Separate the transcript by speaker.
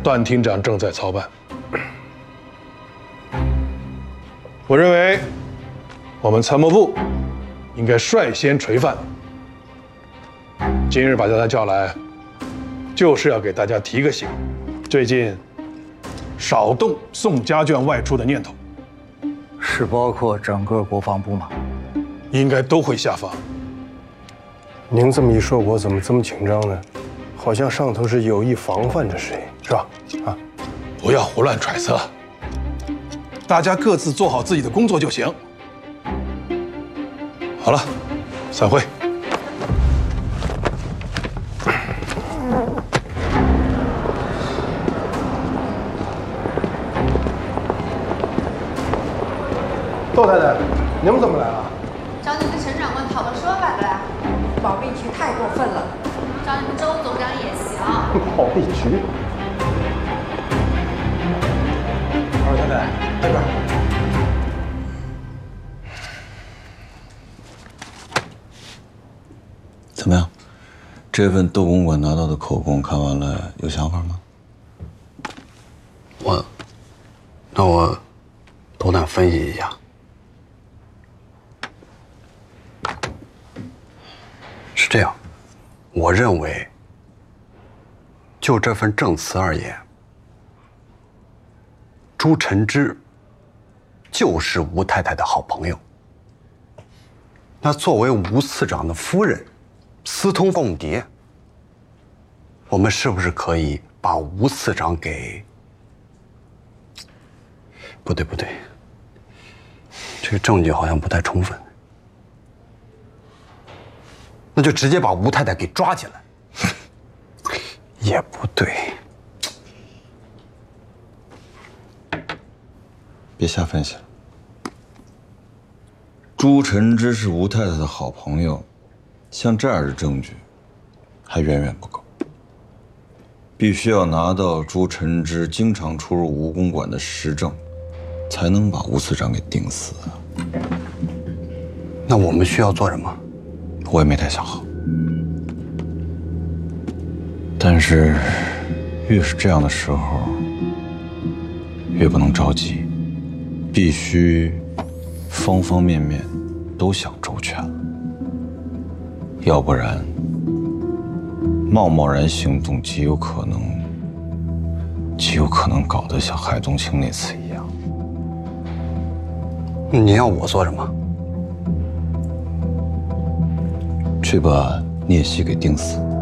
Speaker 1: 段厅长正在操办。我认为，我们参谋部应该率先垂范。今日把大家叫来，就是要给大家提个醒：最近少动送家眷外出的念头。
Speaker 2: 是包括整个国防部吗？
Speaker 1: 应该都会下发。
Speaker 3: 您这么一说，我怎么这么紧张呢？好像上头是有意防范着谁，是吧？啊，
Speaker 1: 不要胡乱揣测，大家各自做好自己的工作就行。好了，散会。
Speaker 3: 窦太太，你们怎么来了？
Speaker 4: 找你们陈长官讨个说法的啦。
Speaker 5: 保密局太过分了，
Speaker 4: 找你们周总长也行。
Speaker 3: 保密局。二太太，这边。
Speaker 6: 怎么样？这份窦公馆拿到的口供看完了，有想法吗？
Speaker 7: 我斗胆分析一下。是这样，我认为，就这份证词而言，朱晨之就是吴太太的好朋友。那作为吴次长的夫人，私通凤蝶，我们是不是可以把吴次长给……不对，这个证据好像不太充分。那就直接把吴太太给抓起来，也不对。
Speaker 6: 别瞎分析了。朱晨之是吴太太的好朋友，像这样的证据还远远不够，必须要拿到朱晨之经常出入吴公馆的实证，才能把吴次长给定死。
Speaker 7: 那我们需要做什么？
Speaker 6: 我也没太想好，但是越是这样的时候，越不能着急，必须方方面面都想周全了，要不然贸贸然行动极有可能搞得像海宗庆那次一样。
Speaker 7: 你要我做什么？
Speaker 6: 去把聂曦给定死。